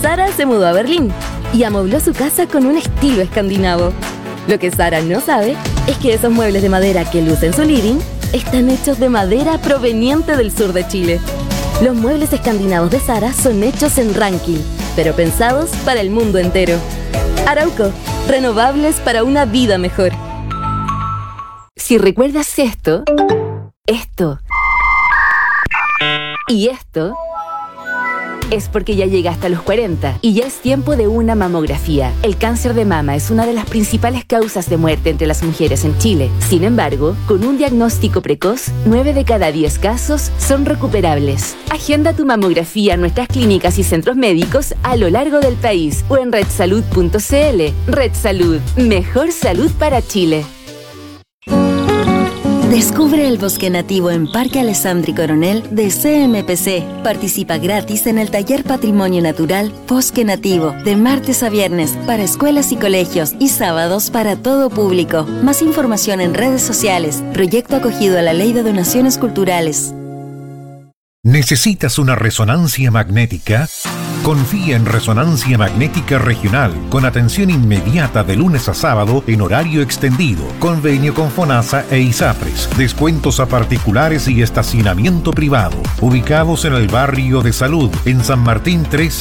Sara se mudó a Berlín y amobló su casa con un estilo escandinavo. Lo que Sara no sabe es que esos muebles de madera que luce en su living están hechos de madera proveniente del sur de Chile. Los muebles escandinavos de Sara son hechos en Rankil, pero pensados para el mundo entero. Arauco, renovables para una vida mejor. Si recuerdas esto y esto, es porque ya llegaste a los 40 y ya es tiempo de una mamografía. El cáncer de mama es una de las principales causas de muerte entre las mujeres en Chile. Sin embargo, con un diagnóstico precoz, 9 de cada 10 casos son recuperables. Agenda tu mamografía en nuestras clínicas y centros médicos a lo largo del país o en redsalud.cl. Red Salud, mejor salud para Chile. Descubre el bosque nativo en Parque Alessandri Coronel de CMPC. Participa gratis en el taller Patrimonio Natural Bosque Nativo de martes a viernes para escuelas y colegios y sábados para todo público. Más información en redes sociales. Proyecto acogido a la Ley de Donaciones Culturales. ¿Necesitas una resonancia magnética? Confía en Resonancia Magnética Regional, con atención inmediata de lunes a sábado en horario extendido, convenio con FONASA e ISAPRES, descuentos a particulares y estacionamiento privado, ubicados en el barrio de Salud, en San Martín 3.